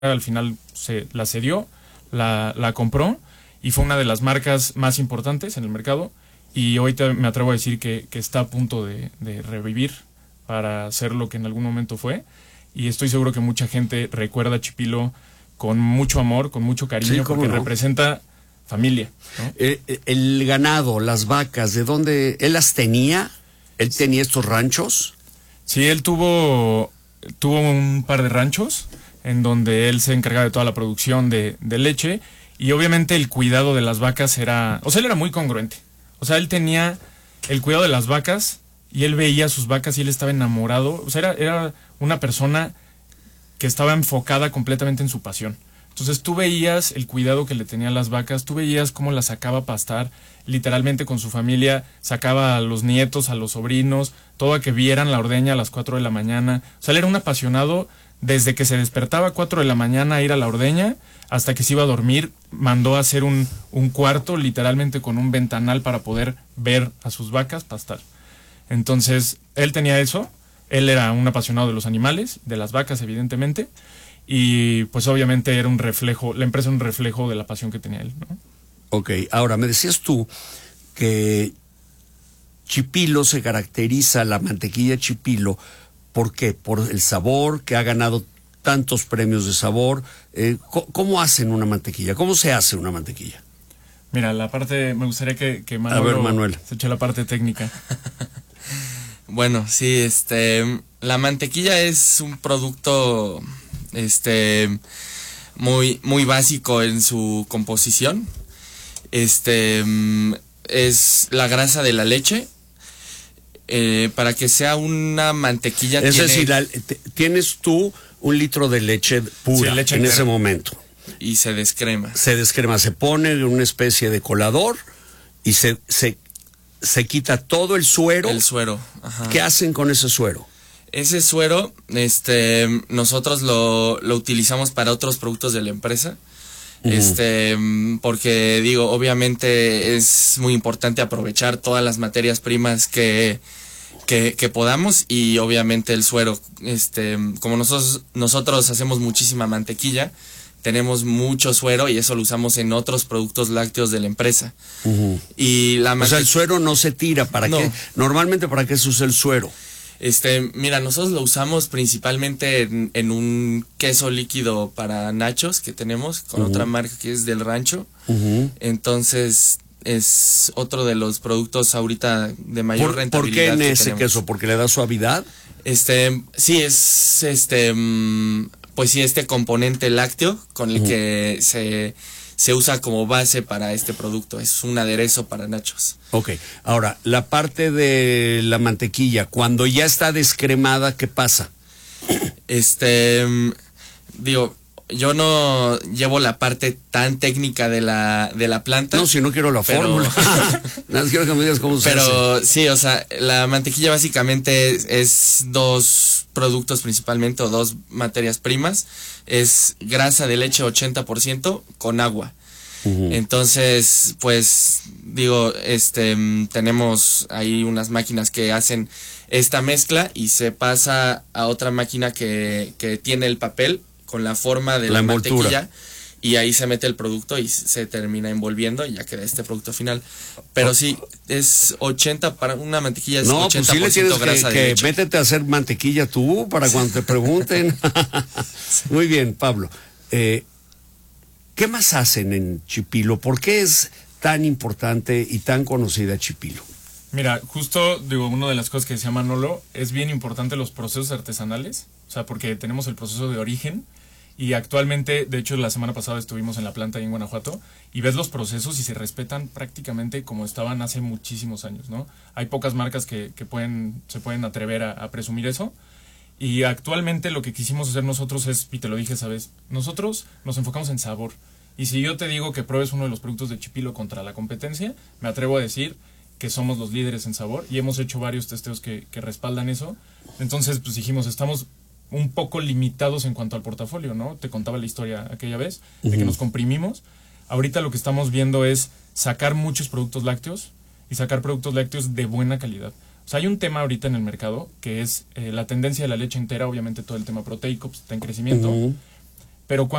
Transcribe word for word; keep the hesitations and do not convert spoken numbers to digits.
al final se la cedió, la, la compró y fue una de las marcas más importantes en el mercado. Y hoy te, me atrevo a decir que, que está a punto de, de revivir para ser lo que en algún momento fue. Y estoy seguro que mucha gente recuerda a Chipilo con mucho amor, con mucho cariño, sí, porque no. representa familia, ¿no? Eh, el ganado, las vacas, ¿de dónde? ¿Él las tenía? ¿Él tenía estos ranchos? Sí, él tuvo, tuvo un par de ranchos en donde él se encargaba de toda la producción de, de leche, y obviamente el cuidado de las vacas era... O sea, él era muy congruente. O sea, él tenía el cuidado de las vacas y él veía sus vacas y él estaba enamorado. O sea, era, era una persona que estaba enfocada completamente en su pasión. Entonces tú veías el cuidado que le tenía a las vacas, tú veías cómo las sacaba a pastar, literalmente con su familia, sacaba a los nietos, a los sobrinos, todo a que vieran la ordeña a las cuatro de la mañana. O sea, él era un apasionado desde que se despertaba a cuatro de la mañana a ir a la ordeña hasta que se iba a dormir. Mandó a hacer un, un cuarto literalmente con un ventanal para poder ver a sus vacas pastar. Entonces, él tenía eso, él era un apasionado de los animales, de las vacas evidentemente, y pues obviamente era un reflejo, la empresa era un reflejo de la pasión que tenía él, ¿no? Ok, ahora me decías tú que Chipilo se caracteriza, la mantequilla Chipilo, ¿por qué? Por el sabor, que ha ganado tantos premios de sabor. Eh, ¿Cómo hacen una mantequilla? ¿Cómo se hace una mantequilla? Mira, la parte, me gustaría que, que Manuel, a ver, Manuel se eche la parte técnica. Bueno, sí, este, la mantequilla es un producto, este, muy, muy básico en su composición. Este, es la grasa de la leche. Eh, para que sea una mantequilla. Es tiene... decir, la, tienes tú un litro de leche pura, sí, leche en entera. Ese momento. Y se descrema. Se descrema, se pone en una especie de colador y se, se, se quita todo el suero. El suero, ajá. ¿Qué hacen con ese suero? Ese suero, este, nosotros lo, lo utilizamos para otros productos de la empresa. Uh-huh. Este, porque digo, obviamente es muy importante aprovechar todas las materias primas que, que, que podamos, y obviamente el suero, este, como nosotros, nosotros hacemos muchísima mantequilla, tenemos mucho suero y eso lo usamos en otros productos lácteos de la empresa. Uh-huh. Y la mante- o sea, el suero no se tira, ¿para no. qué? Normalmente, ¿para qué se usa el suero? Este, mira, nosotros lo usamos principalmente en, en un queso líquido para nachos que tenemos con uh-huh. otra marca que es del rancho. Uh-huh. Entonces, es otro de los productos ahorita de mayor ¿Por, rentabilidad. ¿Por qué en que ese tenemos. queso? ¿Porque le da suavidad? Este, sí, es este, pues sí, este componente lácteo con el uh-huh. que se... se usa como base para este producto, es un aderezo para nachos. Ok, ahora, la parte de la mantequilla, cuando ya está descremada, ¿qué pasa? Este, digo, yo no llevo la parte tan técnica de la, de la planta. No, si no quiero la pero... fórmula. Nada más quiero que me digas cómo se pero, hace. Pero sí, o sea, la mantequilla básicamente es, es dos productos principalmente, o dos materias primas. Es grasa de leche ochenta por ciento con agua. Uh-huh. Entonces, pues, digo, este, tenemos ahí unas máquinas que hacen esta mezcla y se pasa a otra máquina que, que tiene el papel con la forma de la, la mantequilla, y ahí se mete el producto y se termina envolviendo y ya queda este producto final. Pero sí, es ochenta para una mantequilla, es no, ochenta por ciento pues sí le tienes grasa que, de que leche. Métete a hacer mantequilla tú para cuando te pregunten. Muy bien, Pablo. Eh, ¿Qué más hacen en Chipilo? ¿Por qué es tan importante y tan conocida Chipilo? Mira, justo, digo, una de las cosas que decía Manolo, es bien importante los procesos artesanales, o sea, porque tenemos el proceso de origen, y actualmente, de hecho, la semana pasada estuvimos en la planta ahí en Guanajuato, y ves los procesos y se respetan prácticamente como estaban hace muchísimos años, ¿no? Hay pocas marcas que, que pueden, se pueden atrever a, a presumir eso, y actualmente lo que quisimos hacer nosotros es, y te lo dije, ¿sabes? Nosotros nos enfocamos en sabor, y si yo te digo que pruebes uno de los productos de Chipilo contra la competencia, me atrevo a decir que somos los líderes en sabor, y hemos hecho varios testeos que, que respaldan eso. Entonces, pues dijimos, estamos un poco limitados en cuanto al portafolio, ¿no? Te contaba la historia aquella vez, de uh-huh. que nos comprimimos. Ahorita lo que estamos viendo es sacar muchos productos lácteos, y sacar productos lácteos de buena calidad. O sea, hay un tema ahorita en el mercado, que es eh, la tendencia de la leche entera, obviamente todo el tema proteico pues, está en crecimiento, uh-huh. pero